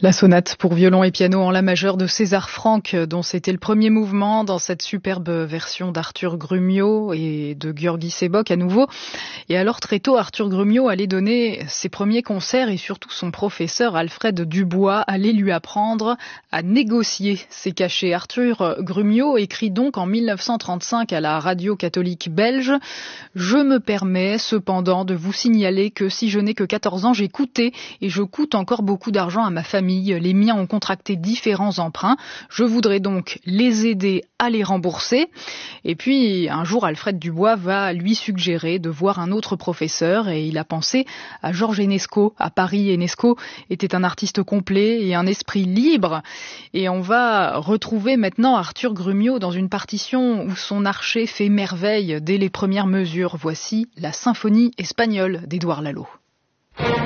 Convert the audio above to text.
La sonate pour violon et piano en la majeure de César Franck, dont c'était le premier mouvement dans cette superbe version d'Arthur Grumio et de György Sebok à nouveau. Et alors très tôt, Arthur Grumio allait donner ses premiers concerts et surtout son professeur Alfred Dubois allait lui apprendre à négocier ses cachets. Arthur Grumio écrit donc en 1935 à la radio catholique belge « Je me permets cependant de vous signaler que si je n'ai que 14 ans, j'ai coûté et je coûte encore beaucoup d'argent à ma famille. Les miens ont contracté différents emprunts. Je voudrais donc les aider à les rembourser. » Et puis, un jour, Alfred Dubois va lui suggérer de voir un autre professeur et il a pensé à Georges Enesco à Paris. Enesco était un artiste complet et un esprit libre. Et on va retrouver maintenant Arthur Grumio dans une partition où son archet fait merveille dès les premières mesures. Voici la symphonie espagnole d'Édouard Lalo.